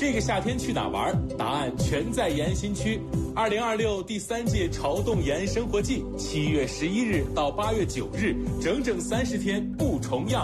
这个夏天去哪玩？答案全在延新区。2026第3届潮动延生活季，7月11日到8月9日，整整30天不重样。